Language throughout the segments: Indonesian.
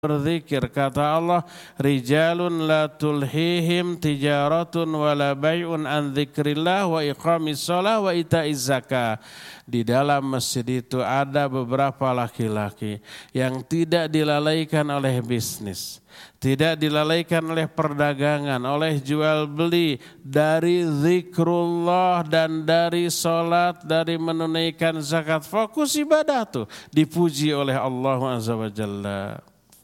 berzikir. Kata Allah, rijalun la tulhihim tijaratun wala bay'un an dzikrillah wa iqamis shalah wa ita'iz zakah. Di dalam masjid itu ada beberapa laki-laki yang tidak dilalaikan oleh bisnis, tidak dilalaikan oleh perdagangan, oleh jual beli, dari zikrullah dan dari salat, dari menunaikan zakat. Fokus ibadah tuh dipuji oleh Allah Azza wa Jalla.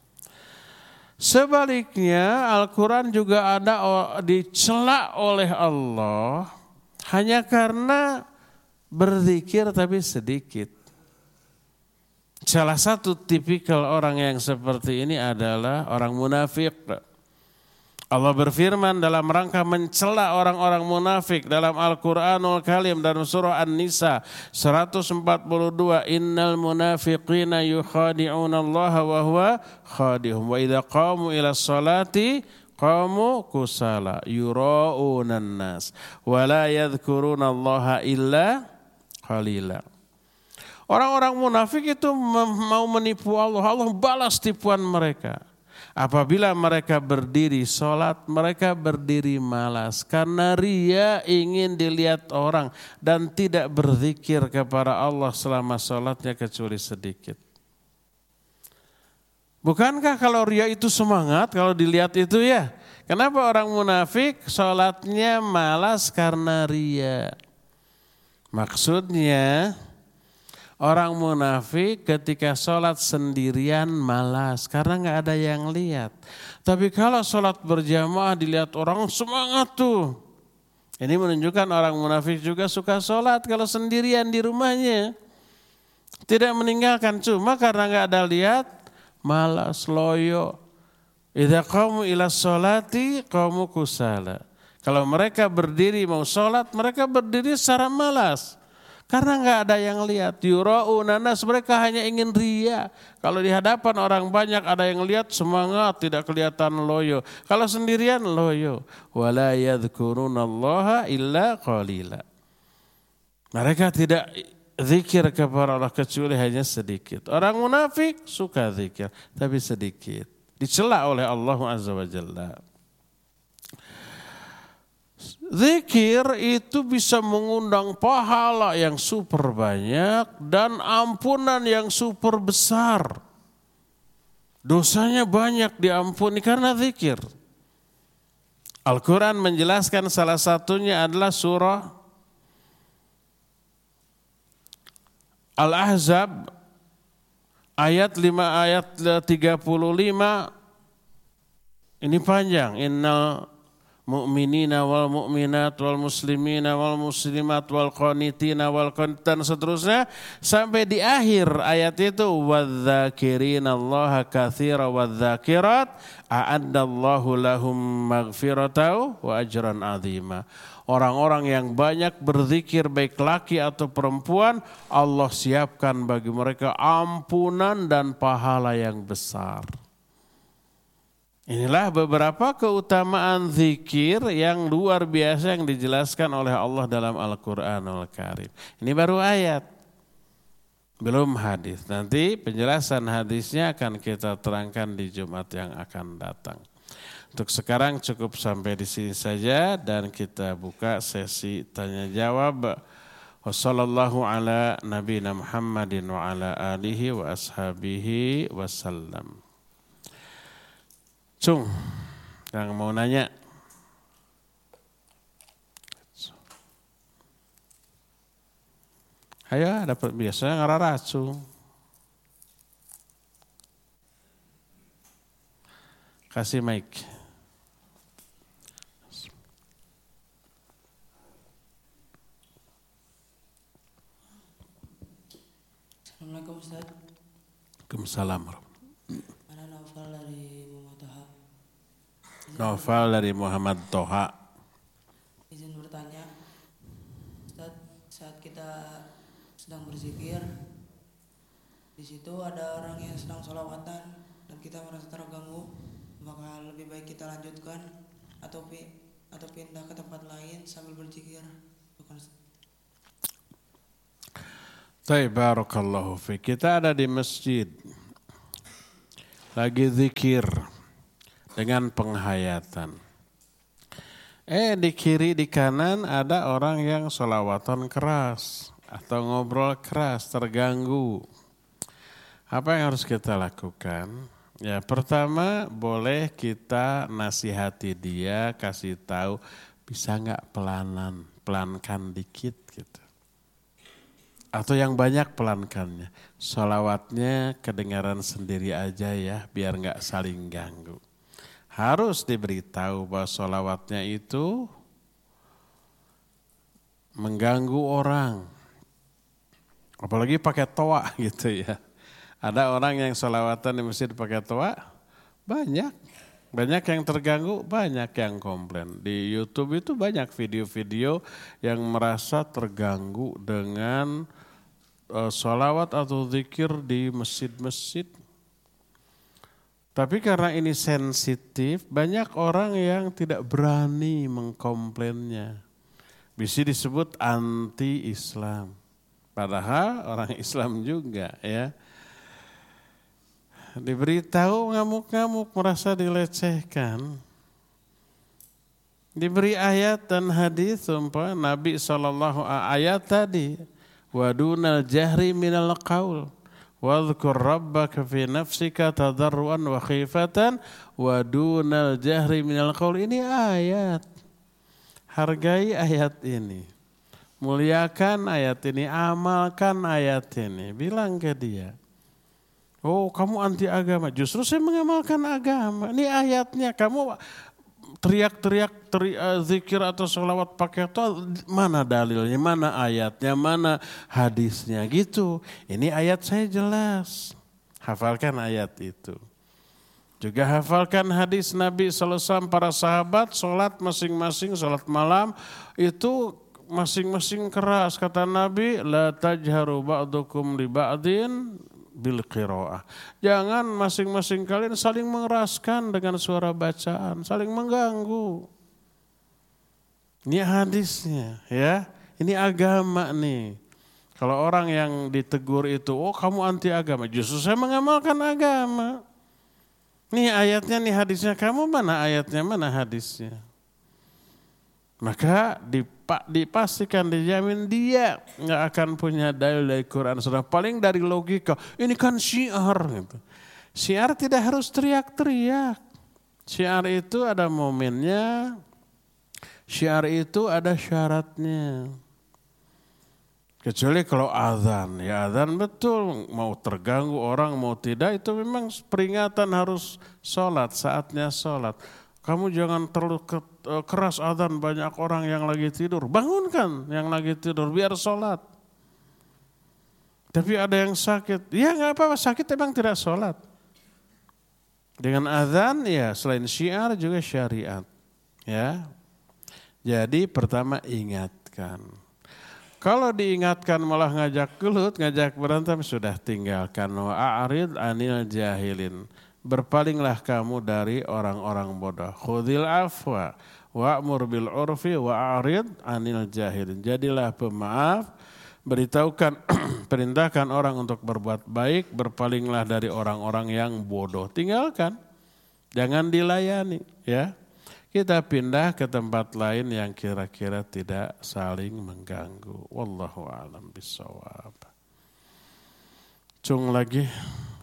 Sebaliknya Al-Quran juga ada dicela oleh Allah hanya karena berzikir tapi sedikit. Salah satu tipikal orang yang seperti ini adalah orang munafik. Allah berfirman dalam rangka mencela orang-orang munafik dalam Al-Quranul Karim dalam surah An-Nisa 142, innal munafiqina yukhadi'una Allah wa huwa khadihum wa idza qamu ila sholati qamu kusala yura'unan nas wa la yadhkuruna Allah illa qalila. Orang-orang munafik itu mau menipu Allah, Allah balas tipuan mereka. Apabila mereka berdiri sholat, mereka berdiri malas karena ria ingin dilihat orang dan tidak berzikir kepada Allah selama sholatnya kecuali sedikit. Bukankah kalau ria itu semangat kalau dilihat itu ya? Kenapa orang munafik sholatnya malas karena ria? Maksudnya orang munafik ketika sholat sendirian malas karena nggak ada yang lihat. Tapi kalau sholat berjamaah dilihat orang semangat tuh. Ini menunjukkan orang munafik juga suka sholat kalau sendirian di rumahnya. Tidak meninggalkan cuma karena nggak ada lihat, malas, loyo. Idza qamu ila sholati qamu kusala. Kalau mereka berdiri mau sholat, mereka berdiri secara malas. Karena nggak ada yang lihat, yura'una nas, mereka hanya ingin ria. Kalau di hadapan orang banyak ada yang lihat semangat, tidak kelihatan loyo. Kalau sendirian loyo. Wala yadhkurunallaha illa qalila. Mereka tidak zikir kepada Allah kecuali hanya sedikit. Orang munafik suka zikir tapi sedikit. Dicela oleh Allah Azza wa Jalla. Zikir itu bisa mengundang pahala yang super banyak dan ampunan yang super besar. Dosanya banyak diampuni karena zikir. Al-Quran menjelaskan salah satunya adalah surah Al-Ahzab ayat 5 ayat 35. Ini panjang. Innal mu'minina wal mu'minat wal muslimina wal muslimat wal qanitina wal qanitan seterusnya sampai di akhir ayat itu wadzakirina Allaha katsira wadzakirat a'addallahu lahum maghfiratan wa ajran 'azima. Orang-orang yang banyak berzikir baik laki atau perempuan, Allah siapkan bagi mereka ampunan dan pahala yang besar. Inilah beberapa keutamaan zikir yang luar biasa yang dijelaskan oleh Allah dalam Al-Quranul Karim. Ini baru ayat, belum hadis. Nanti penjelasan hadisnya akan kita terangkan di Jumat yang akan datang. Untuk sekarang cukup sampai di sini saja dan kita buka sesi tanya jawab. Wassallallahu ala nabiyina Muhammadin wa ala alihi wa ashabihi wasallam. Cung, yang mau nanya. Ayo, dapat biasanya ngarara Cung. Kasih mic. Assalamualaikum Ustaz. Waalaikumsalam. Ada novel dari Muhammad Toha. Novel dari Muhammad Toha. Izin bertanya, Ustaz, saat kita sedang berzikir, di situ ada orang yang sedang sholawatan dan kita merasa terganggu, maka lebih baik kita lanjutkan atau pindah ke tempat lain sambil berzikir. Bukan. Baik, barakallahu fiik. Kita ada di masjid. lagi zikir dengan penghayatan. Di kiri di kanan ada orang yang sholawatan keras atau ngobrol keras, terganggu. Apa yang harus kita lakukan? Ya, pertama boleh kita nasihati dia, kasih tahu bisa nggak pelankan dikit gitu. Atau yang banyak pelankannya. Sholawatnya kedengaran sendiri aja ya, biar nggak saling ganggu. Harus diberitahu bahwa sholawatnya itu mengganggu orang. Apalagi pakai toa gitu ya. Ada orang yang sholawatan di masjid pakai toa, banyak. Banyak yang terganggu, banyak yang komplain. Di YouTube itu banyak video-video yang merasa terganggu dengan sholawat atau zikir di masjid-masjid. Tapi karena ini sensitif, banyak orang yang tidak berani mengkomplainnya. Bisa disebut anti-Islam. Padahal orang Islam juga ya. Diberitahu ngamuk-ngamuk merasa dilecehkan. Diberi ayat dan hadis sumpah Nabi SAW ayat tadi. Wadunal jahri minal qaul. Wadhkur rabbaka fi nafsika tadarruan wa khifatan. Wadunal jahri minal qaul. Ini ayat. Hargai ayat ini. Muliakan ayat ini. Amalkan ayat ini. Bilang ke dia. Oh, kamu anti agama. Justru saya mengamalkan agama. Ini ayatnya. Kamu teriak-teriak zikir atau sholawat pakai itu mana dalilnya, mana ayatnya, mana hadisnya gitu. Ini ayat saya jelas. Hafalkan ayat itu. Juga hafalkan hadis Nabi SAW para sahabat sholat masing-masing sholat malam itu masing-masing keras. Kata Nabi, la tajharu ba'dukum li ba'din bil qiraah. Jangan masing-masing kalian saling mengeraskan dengan suara bacaan, saling mengganggu. Ini hadisnya ya. Ini agama nih. Kalau orang yang ditegur itu, oh kamu anti agama. Justru saya mengamalkan agama. Nih ayatnya, nih hadisnya. Kamu mana ayatnya, mana hadisnya? Maka dipastikan, dijamin dia nggak akan punya dalil dari Quran. Sudah paling dari logika. Ini kan syiar. Gitu. Syiar tidak harus teriak-teriak. Syiar itu ada momennya. Syiar itu ada syaratnya. Kecuali kalau azan. Ya azan betul. Mau terganggu orang mau tidak. Itu memang peringatan harus sholat. Saatnya sholat. Kamu jangan terlalu keras azan, banyak orang yang lagi tidur. Bangunkan yang lagi tidur biar sholat. Tapi ada yang sakit. Ya nggak apa-apa, sakit emang tidak sholat. Dengan azan ya selain syiar juga syariat. Ya. Jadi pertama ingatkan. Kalau diingatkan malah ngajak gelut, ngajak berantem sudah tinggalkan. Wa'arid anil jahilin. Berpalinglah kamu dari orang-orang bodoh. Khudil afwa wa'mur bil urfi wa'arid anil jahilin. Jadilah pemaaf, beritahukan, perintahkan orang untuk berbuat baik, berpalinglah dari orang-orang yang bodoh. Tinggalkan, jangan dilayani. Ya, kita pindah ke tempat lain yang kira-kira tidak saling mengganggu. Wallahu a'lam bishawab. Cung lagi.